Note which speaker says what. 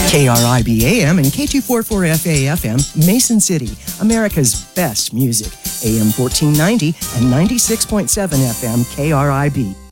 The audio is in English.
Speaker 1: KRIB AM and K244FA FM, Mason City, America's best music. AM 1490 and 96.7 FM KRIB.